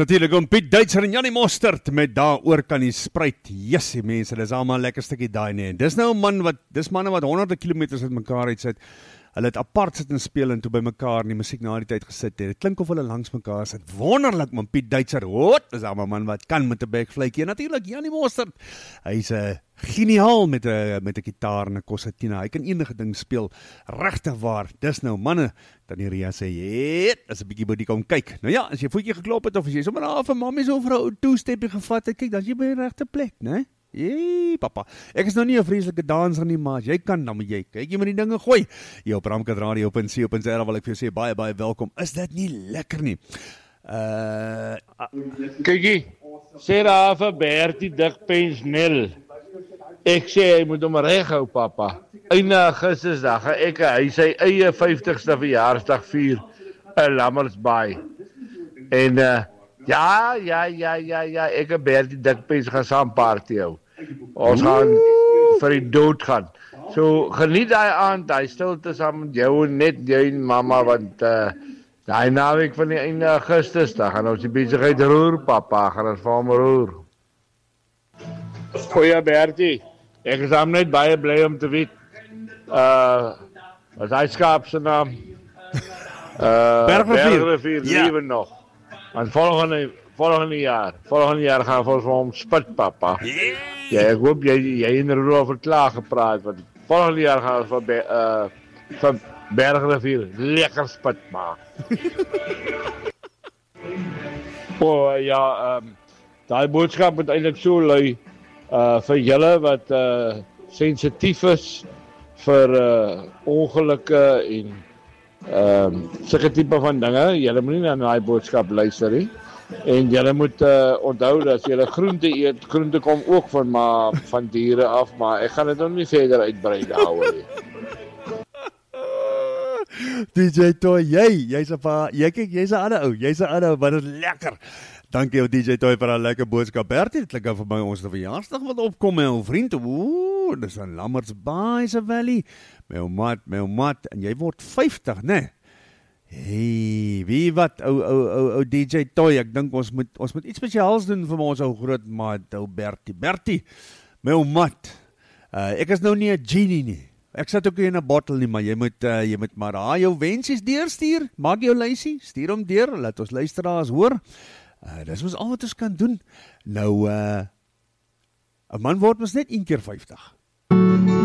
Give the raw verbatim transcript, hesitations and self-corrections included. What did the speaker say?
Natuurlijk om Piet Duitser en Jannie Mostert met daar oor kan die spruit. Jessie mense, dis allemaal lekker stukkie daai nie. Dis nou 'n man wat, dis manne wat honderde kilometers uit mekaar uitsit. Hulle het apart sit en speel en toe by mekaar in die musiek na die tyd gesit het. Dit klink of hulle langs mekaar sit. Wonderlik man, Piet Duitser. Wat? Dis allemaal man wat kan met 'n backfluitjie. Natuurlik Jannie Mostert. Hy's 'n uh, geniaal met 'n uh, met 'n gitaar en 'n konsertina. Hy kan enige ding speel. Regtig waar. Dis nou manne. Dan die Ria sê, "Jee, as 'n bietjie by die kom kyk." Nou ja, as jy voetjie geklop het of as jy sommer daar vir mammie so vir 'n ou two-stepie gevat het, kyk, dan is jy by die regte plek, né? Jee, papa. Ek is nou nie 'n vreeslike danser nie, maar as jy kan, dan moet jy kyk jy met die dinge gooi. Jy op Ramkat Radio op en C op en Z wil ek vir jou sê baie baie welkom. Is dit nie lekker nie? Uh Kykie, sê daar vir Bertie Dikpens Nel. Ek sê hy moet hom reg hou, papa. Einde Augustusdag, ek hy sy eie vyftigste verjaarsdag vier in Lammersbaai. En uh, ja, ja, ja, ja, ja, ek en Bertie Dikpens gaan saam party hou. Ons gaan vir die dood gaan. So geniet daai aand, hy stilte saam met jou en net jy en mamma, want uh, daai naweek van die einde Augustus, dan gaan ons die besigheid roer, papa, gaan ons vir hom roer. Goeie Bertie, ek is hom net baie bly om te weet. Uh, wat hy skaap se naam? Uh, Bergrivier. Bergrivier Ja. Lewe nog. Want volgende, volgende jaar, volgende jaar gaan we vir hom spit, papa. yeah. Ja, ek hoop jy, jy en Rudolf het klaar gepraat, want volgende jaar gaan we vir, Be- uh, vir Bergrivier lekker spit maak. oh ja, um, daai boodskap moet eintlik so lui, uh, vir julle wat uh, sensitief is vir uh, ongelukke en um, sulke tipe van dinge. Julle moet nie na daai boodskap luister nie. En julle moet uh, onthou dat as julle groente eet, groente kom ook van maar van diere af, maar ek gaan dit nog nie verder uitbrei daaroor nie. D J Toy, jy, jy's 'n pa, jy kyk, jy's 'n ander ou, jy's 'n ander ou, maar dit is lekker. Dankie jou D J Toy vir 'n lekker boodskap. Bertie, dit klink of vir my ons verjaarsdag wat opkom, my ou vriend. Ooh, dis 'n Lammersbaai se Valley. My ou mat, my ou mat, en jy word vyftig, né? Nee? Hey, wie wat ou ou ou ou D J Toy, ek dink ons moet ons moet iets spesiaals doen vir ons ou groot maat, ou Bertie. Bertie, my ou mat. Uh, ek is nou nie 'n genie nie. Ek sit ook nie in 'n bottel nie, maar jy moet uh, jy moet maar daai jou wensies deurstuur. Maak jou lysie, stuur hom deur, laat ons luisteraars hoor. Uh, dis mos al wat ons kan doen. Nou uh 'n man word mos net een keer vyftig.